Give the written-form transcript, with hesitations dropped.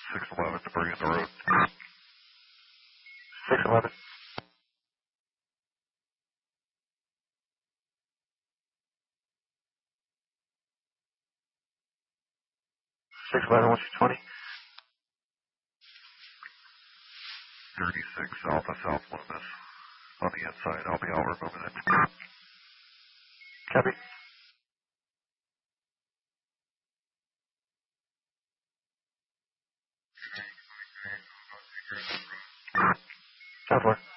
611 to bring in the road. 611. 611, what's your 20? 36 Alpha South Loomis. On the inside, I'll be out removing it. Copy. Southwest.